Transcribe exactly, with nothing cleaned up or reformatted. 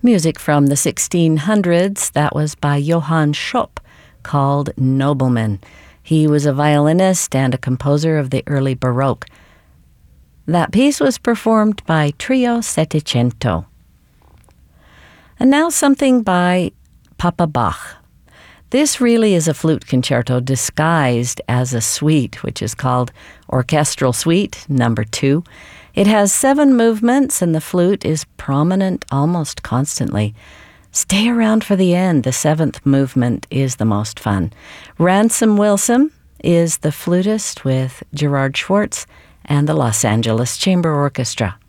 Music from the sixteen hundreds, that was by Johann Schopp, called Nobleman. He was a violinist and a composer of the early Baroque. That piece was performed by Trio Settecento. And now something by Papa Bach. This really is a flute concerto disguised as a suite, which is called Orchestral Suite Number Two. It has seven movements, and the flute is prominent almost constantly. Stay around for the end. The seventh movement is the most fun. Ransom Wilson is the flutist with Gerard Schwartz and the Los Angeles Chamber Orchestra.